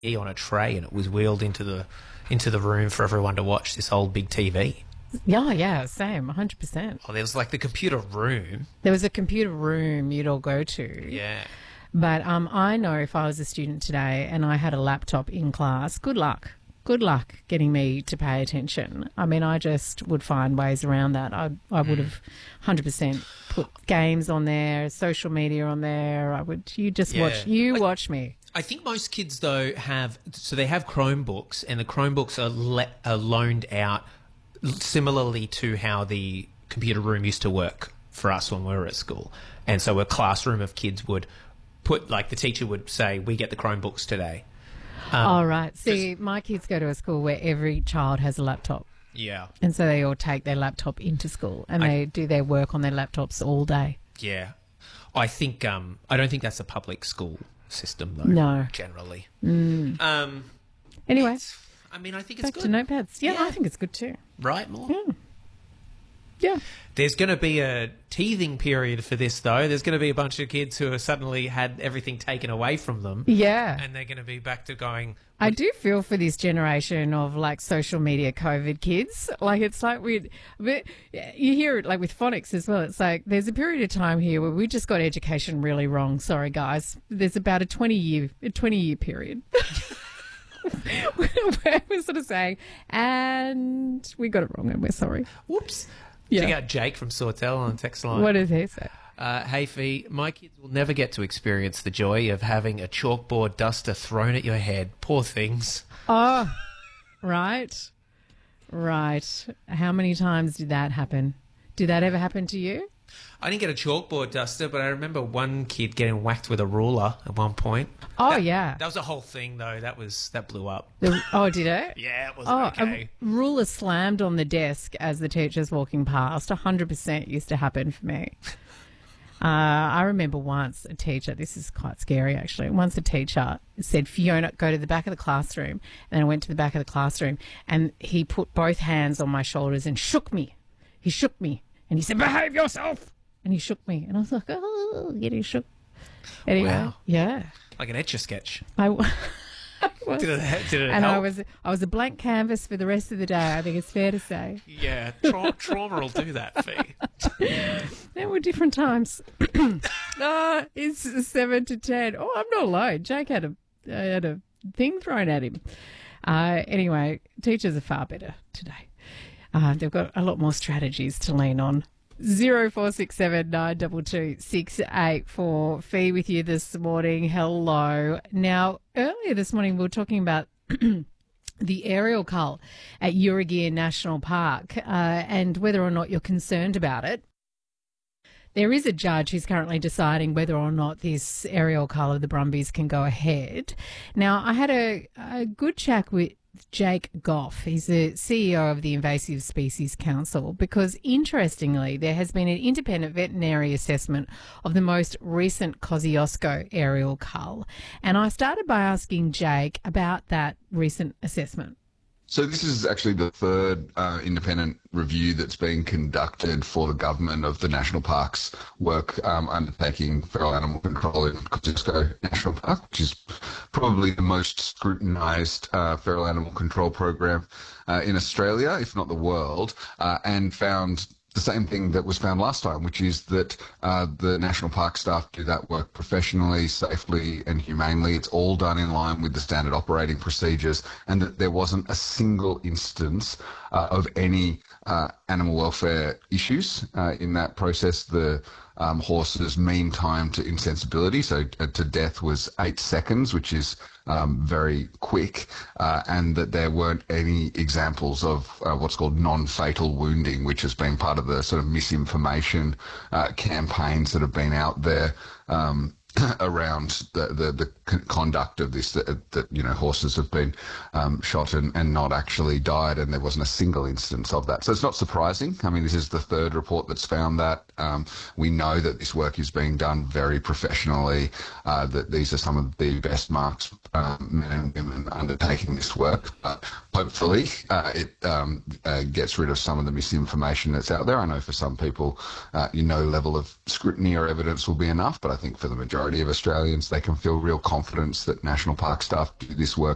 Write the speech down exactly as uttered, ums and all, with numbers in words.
on a tray, and it was wheeled into the into the room for everyone to watch this old big T V. Yeah, yeah, same, one hundred percent. Oh, there was like the computer room. There was a computer room you'd all go to. Yeah. But um, I know if I was a student today and I had a laptop in class, good luck. Good luck getting me to pay attention. I mean, I just would find ways around that. I I would have one hundred percent put games on there, social media on there. I would. You just Yeah. watch. You I- watch me. I think most kids, though, have... So they have Chromebooks, and the Chromebooks are, le- are loaned out similarly to how the computer room used to work for us when we were at school. And so a classroom of kids would put... Like, the teacher would say, we get the Chromebooks today. Um, All right. See, my kids go to a school where every child has a laptop. Yeah. And so they all take their laptop into school and I- they do their work on their laptops all day. Yeah. I think... Um, I don't think that's a public school system, though. No. Generally. Mm. Um, Anyway, it's- I mean, I think it's back good. to notepads. Yeah, Yeah. I think it's good too. Right, more? Yeah. Yeah. There's going to be a teething period for this, though. There's going to be a bunch of kids who have suddenly had everything taken away from them. Yeah. And they're going to be back to going... I do feel for this generation of like social media COVID kids. Like it's like we, but you hear it like with phonics as well. It's like there's a period of time here where we just got education really wrong. Sorry, guys. There's about a twenty year, a twenty year period. where we're sort of saying, and we got it wrong and we're sorry. Whoops. Yeah. Check out Jake from Sawtell on the text line. What does he say? Uh, hey, Fee, my kids will never get to experience the joy of having a chalkboard duster thrown at your head. Poor things. Oh, right. Right. How many times did that happen? Did that ever happen to you? I didn't get a chalkboard duster, but I remember one kid getting whacked with a ruler at one point. Oh, That- yeah. That was a whole thing, though. That was that blew up. The, oh, did it? Yeah, it was Oh, okay. a ruler slammed on the desk as the teacher's walking past. one hundred percent used to happen for me. Uh, I remember once a teacher, this is quite scary actually, once a teacher said, Fiona, go to the back of the classroom. And then I went to the back of the classroom and he put both hands on my shoulders and shook me. He shook me and he said, behave yourself. And he shook me. And I was like, oh, getting shook. Anyway, Wow. yeah. Like an Etch-a-Sketch. I, w- I was. Did it, did it And help? I was I was a blank canvas for the rest of the day, I think it's fair to say. Yeah, tra- trauma will do that, Fee. There were different times. Ah, it's seven to ten. Oh, I'm not alone. Jake had a uh, had a thing thrown at him. Uh, anyway, teachers are far better today. Uh, they've got a lot more strategies to lean on. Zero four six seven nine two two six eight four. Fee with you this morning. Hello. Now, earlier this morning we were talking about the aerial cull at Urugir National Park uh, and whether or not you're concerned about it. There is a judge who's currently deciding whether or not this aerial cull of the Brumbies can go ahead. Now, I had a, a good chat with Jake Goff. He's the C E O of the Invasive Species Council because, interestingly, there has been an independent veterinary assessment of the most recent Kosciuszko aerial cull. And I started by asking Jake about that recent assessment. So this is actually the third uh, independent review that's been conducted for the government of the national parks work um, undertaking feral animal control in Kosciuszko National Park, which is probably the most scrutinised uh, feral animal control program uh, in Australia, if not the world, uh, and found the same thing that was found last time, which is that uh, the national park staff do that work professionally, safely and humanely. It's all done in line with the standard operating procedures, and that there wasn't a single instance uh, of any uh, animal welfare issues uh, in that process. The um, horse's mean time to insensibility, so uh, to death, was eight seconds, which is um, very quick, uh, and that there weren't any examples of uh, what's called non-fatal wounding, which has been part of the sort of misinformation uh, campaigns that have been out there um, around the, the, the conduct of this, that, that you know, horses have been um, shot and, and not actually died, and there wasn't a single instance of that. So it's not surprising. I mean, this is the third report that's found that. Um, we know that this work is being done very professionally, uh, that these are some of the best marks um, men and women undertaking this work. But hopefully uh, it um, uh, gets rid of some of the misinformation that's out there. I know for some people, uh, you know, level of scrutiny or evidence will be enough, but I think for the majority of Australians, they can feel real confidence that national park staff do this work